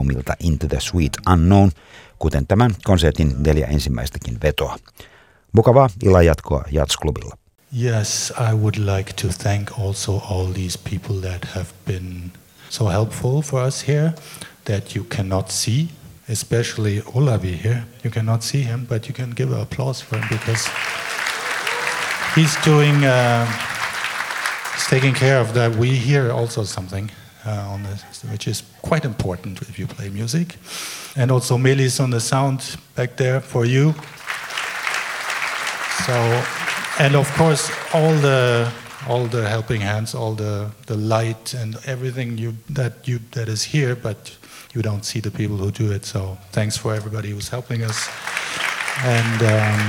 albumilta Into the Sweet Unknown, kuten tämän konsertin 4 ensimmäistäkin vetoa. Mukavaa illan jatkoa Jazzklubilla. Yes, I would like to thank also all these people that have been so helpful for us here that you cannot see, especially Olavi here. You cannot see him, but you can give an applause for him because he's doing, he's taking care of that. We hear also something on this, which is quite important if you play music. And also Melis on the sound back there for you. So, and of course all the helping hands, all the light and everything that is here, but you don't see the people who do it. So thanks for everybody who's helping us. And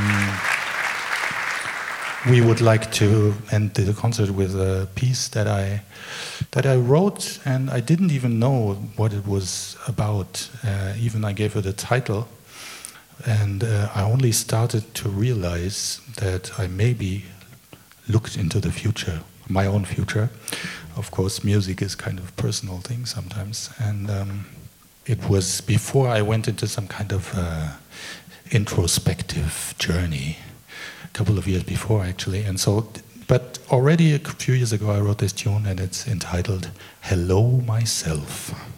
we would like to end the concert with a piece that I wrote, and I didn't even know what it was about. Even I gave it a title, and I only started to realize that I maybe looked into the future, my own future. Of course, music is kind of personal thing sometimes, and it was before I went into some kind of introspective journey, a couple of years before actually, and so. But already a few years ago I wrote this tune, and it's entitled "Hello Myself."